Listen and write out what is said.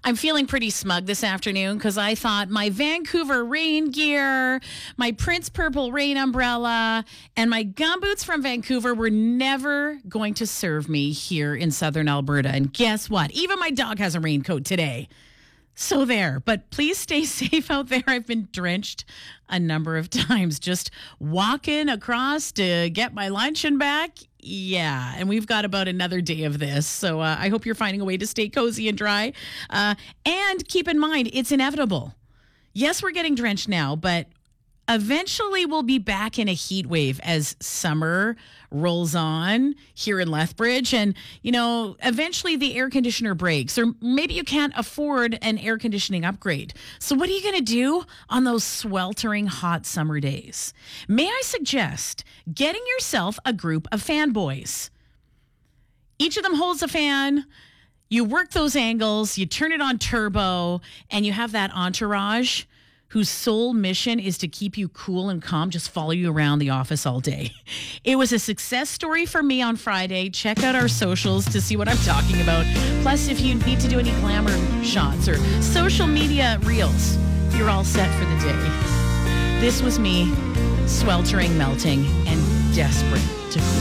I'm feeling pretty smug this afternoon because I thought my Vancouver rain gear, my Prince Purple rain umbrella, and my gumboots from Vancouver were never going to serve me here in southern Alberta. And guess what? Even my dog has a raincoat today. So there, but please stay safe out there. I've been drenched a number of times just walking across to get my lunch and back. Yeah, and we've got about another day of this. So I hope you're finding a way to stay cozy and dry. And keep in mind, it's inevitable. Yes, we're getting drenched now, but eventually we'll be back in a heat wave as summer rolls on here in Lethbridge. And, eventually the air conditioner breaks, or maybe you can't afford an air conditioning upgrade. So what are you going to do on those sweltering hot summer days? May I suggest getting yourself a group of fanboys? Each of them holds a fan. You work those angles, you turn it on turbo, and you have that entourage whose sole mission is to keep you cool and calm, just follow you around the office all day. It was a success story for me on Friday. Check out our socials to see what I'm talking about. Plus, if you need to do any glamour shots or social media reels, you're all set for the day. This was me, sweltering, melting, and desperate to cool.